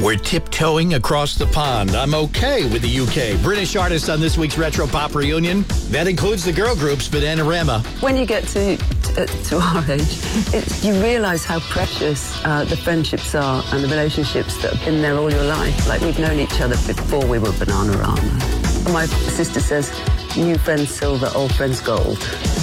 We're tiptoeing across the pond. I'm okay with the UK. British artists on this week's Retro Pop Reunion. That includes the girl groups Bananarama. When you get to our age, you realise how precious the friendships are and the relationships that have been there all your life. Like, we've known each other before we were Bananarama. My sister says, new friends silver, old friends gold.